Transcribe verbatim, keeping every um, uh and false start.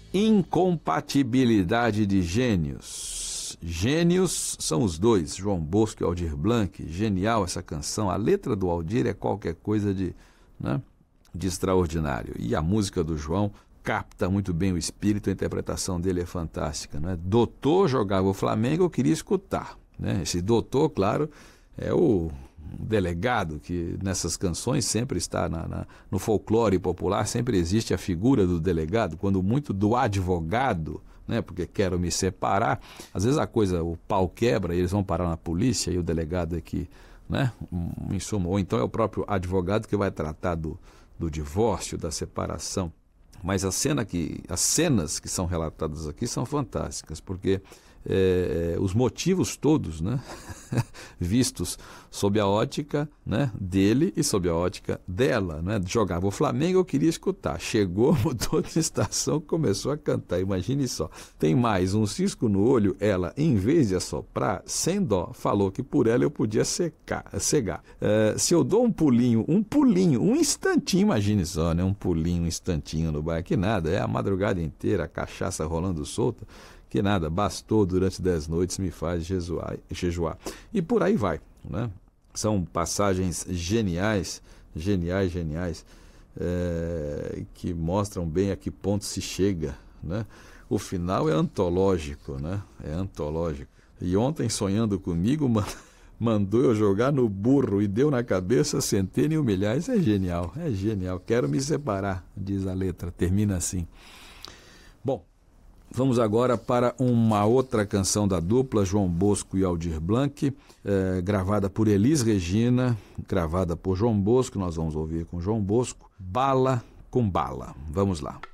Incompatibilidade de gênios. Gênios são os dois, João Bosco e Aldir Blanc. Genial essa canção. A letra do Aldir é qualquer coisa de, né, de extraordinário. E a música do João capta muito bem o espírito, a interpretação dele é fantástica, né? Doutor jogava o Flamengo, eu queria escutar, né? Esse doutor, claro, é o delegado que nessas canções sempre está na, na, no folclore popular, sempre existe a figura do delegado, quando muito do advogado, né, porque quero me separar, às vezes a coisa, o pau quebra, eles vão parar na polícia e o delegado é que, né, um, em suma, ou então é o próprio advogado que vai tratar do, do divórcio, da separação. Mas a cena que, as cenas que são relatadas aqui são fantásticas, porque é, os motivos todos, né, vistos sob a ótica, né, dele e sob a ótica dela, né, jogava o Flamengo, eu queria escutar, chegou, mudou de estação, começou a cantar, imagine só, tem mais um cisco no olho, ela, em vez de assoprar, sem dó, falou que por ela eu podia secar, cegar, é, se eu dou um pulinho, um pulinho, um instantinho, imagine só, né, um pulinho, um instantinho no bar, que nada, é a madrugada inteira, a cachaça rolando solta, que nada, bastou durante dez noites me faz jejuar, jejuar. E por aí vai, né? São passagens geniais, geniais, geniais, é, que mostram bem a que ponto se chega, né? O final é antológico, né? É antológico. E ontem, sonhando comigo, mandou eu jogar no burro e deu na cabeça centena e um milhar. Isso é genial, é genial. Quero me separar, diz a letra, termina assim. Bom, vamos agora para uma outra canção da dupla, João Bosco e Aldir Blanc, é, gravada por Elis Regina, gravada por João Bosco, nós vamos ouvir com João Bosco, Bala com Bala. Vamos lá.